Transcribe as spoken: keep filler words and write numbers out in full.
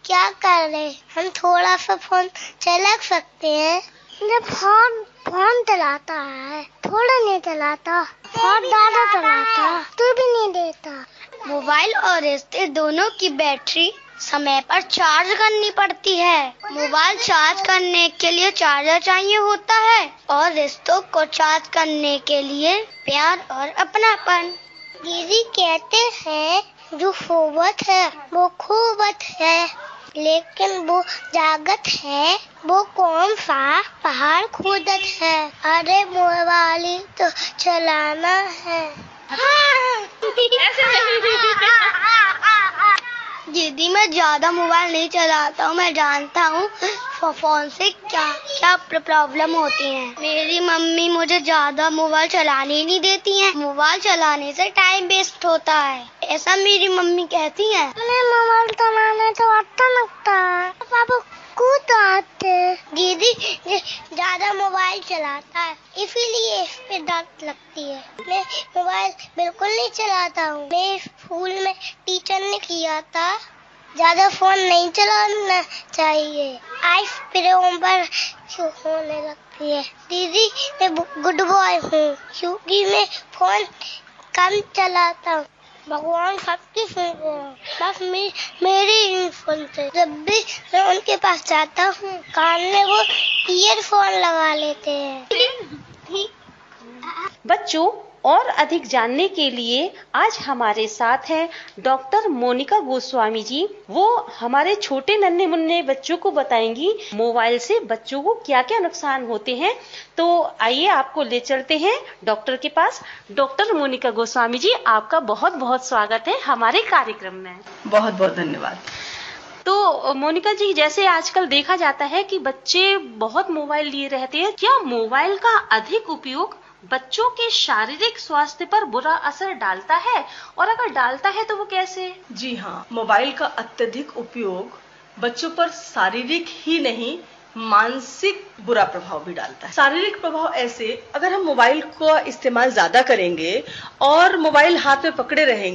क्या कर रहे? हम थोड़ा सा फोन चला सकते हैं? जब फोन फोन चलाता है, थोड़ा नहीं चलाता, बहुत ज्यादा चलाता, तू भी नहीं देता। मोबाइल और रिश्ते दोनों की बैटरी समय पर चार्ज करनी पड़ती है। मोबाइल चार्ज करने के लिए चार्जर चाहिए होता है और रिश्तों को चार्ज करने के लिए प्यार और अपनापन। दीदी कहते हैं जो सोवत है वो खूबत है, लेकिन वो जागत है वो कौन सा पहाड़ खोदत है। अरे मोबाइल तो चलाना है। दीदी मैं ज्यादा मोबाइल नहीं चलाता हूँ, मैं जानता हूँ फोन से क्या क्या प्रॉब्लम होती है। मेरी मम्मी मुझे ज्यादा मोबाइल चलाने नहीं देती है। मोबाइल चलाने से टाइम वेस्ट होता है, ऐसा मेरी मम्मी कहती है। मोबाइल चलाने तो अच्छा लगता है, पापा कूद आते। दीदी ज्यादा मोबाइल चलाता है इसीलिए इस पे डांट लगती है। मैं मोबाइल बिल्कुल नहीं चलाता हूँ। मैं स्कूल में टीचर ने किया था ज्यादा फोन नहीं चलाना चाहिए, आइस प्रेम पर होने लगती है। दीदी मैं गुड बॉय हूँ क्योंकि मैं फोन कम चलाता हूँ। भगवान सबकी सुनते हैं, बस मे, मेरी ही सुनते। जब भी मैं उनके पास जाता हूँ कान में वो ईयरफोन लगा लेते हैं। बच्चों और अधिक जानने के लिए आज हमारे साथ हैं डॉक्टर मोनिका गोस्वामी जी। वो हमारे छोटे नन्हे मुन्ने बच्चों को बताएंगी मोबाइल से बच्चों को क्या क्या नुकसान होते हैं। तो आइए आपको ले चलते हैं डॉक्टर के पास। डॉक्टर मोनिका गोस्वामी जी, आपका बहुत बहुत स्वागत है हमारे कार्यक्रम में। बहुत बहुत धन्यवाद। तो मोनिका जी, जैसे आजकल देखा जाता है कि बच्चे बहुत मोबाइल लिए रहते हैं, क्या मोबाइल का अधिक उपयोग बच्चों के शारीरिक स्वास्थ्य पर बुरा असर डालता है, और अगर डालता है तो वो कैसे? जी हाँ, मोबाइल का अत्यधिक उपयोग बच्चों पर शारीरिक ही नहीं मानसिक बुरा प्रभाव भी डालता है। शारीरिक प्रभाव ऐसे, अगर हम मोबाइल का इस्तेमाल ज्यादा करेंगे और मोबाइल हाथ में पकड़े रहेंगे